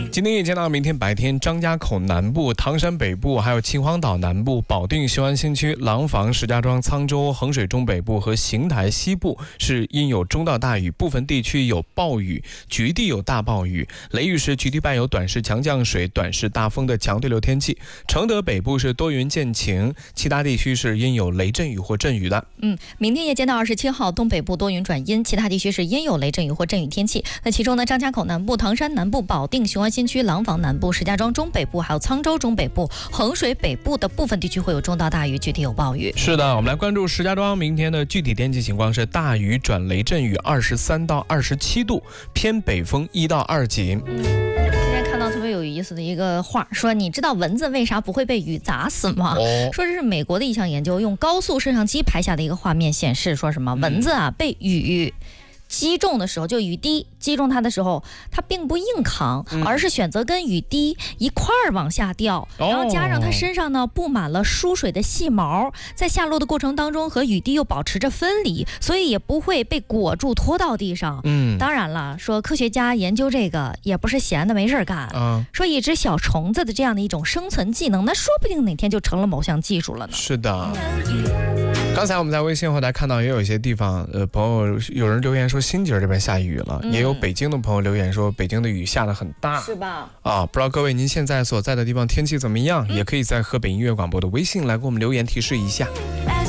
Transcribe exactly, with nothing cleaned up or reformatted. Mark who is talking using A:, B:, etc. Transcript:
A: 今天夜间到明天白天，张家口南部、唐山北部，还有秦皇岛南部、保定雄安新区、廊坊、石家庄、沧州、衡水中北部和邢台西部是阴有中到大雨，部分地区有暴雨，局地有大暴雨。雷雨时局地伴有短时强降水、短时大风的强对流天气。承德北部是多云见晴，其他地区是阴有雷阵雨或阵雨的。
B: 嗯，明天夜间到二十七号，东北部多云转阴，其他地区是阴有雷阵雨或阵雨天气。那其中呢，张家口南部、唐山南部、保定雄安新区、廊坊南部、石家庄中北部，还有沧州中北部、衡水北部的部分地区会有中到大雨，具体有暴雨。
A: 是的，我们来关注石家庄明天的具体天气情况是大雨转雷阵雨，二十三到二十七度，偏北风一到二级。
B: 今天看到特别有意思的一个话，说你知道蚊子为啥不会被雨砸死吗？
A: 哦、
B: 说这是美国的一项研究，用高速摄像机拍下的一个画面显示，说什么蚊子啊被雨击中的时候，就雨滴击中它的时候，它并不硬扛，
A: 嗯、
B: 而是选择跟雨滴一块儿往下掉，
A: 哦、
B: 然后加上它身上呢布满了疏水的细毛，在下落的过程当中和雨滴又保持着分离，所以也不会被裹住拖到地上。
A: 嗯，
B: 当然了，说科学家研究这个也不是闲的没事干，
A: 啊，
B: 说一只小虫子的这样的一种生存技能，那说不定哪天就成了某项技术了呢。
A: 是的。刚才我们在微信后台看到，也有一些地方，呃，朋友有人留言说新街这边下雨了，嗯、也有北京的朋友留言说北京的雨下得很大，
B: 是吧？
A: 啊，不知道各位您现在所在的地方天气怎么样？嗯、也可以在河北音乐广播的微信来给我们留言提示一下。